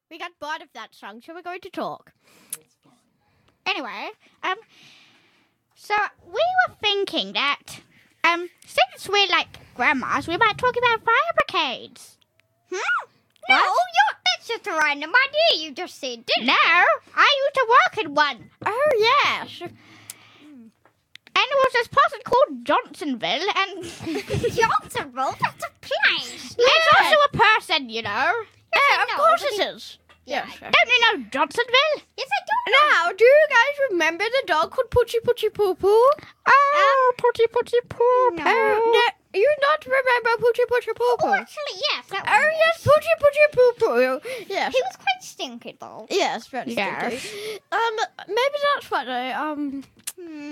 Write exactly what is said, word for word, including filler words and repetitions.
We got bored of that song, so we're going to talk. Anyway, um, so we were thinking that, um, since we're like grandmas, we might talk about fire brigades. Hmm? No, you're, that's just a random idea you just said, didn't No, I used to work in one. Oh, yes. And it was this person called Johnsonville, and you? Johnsonville? That's a place. it's also a person, you know. Yeah, of know, course but it is. Yeah, Yes. Don't you know Johnsonville? Yes, I do know. Now, do you guys remember the dog called Poochie Poochie Poo Poo? Oh, putty putty poo No. Oh, no, you not remember Poochie Poochie Poo Poo? Oh, actually, yes. That Oh, was yes, Poochie Poochie Poo Poo. Yes. He was quite stinky, though. Yes, very Yes. stinky. Um, maybe that's funny. Um, Hmm.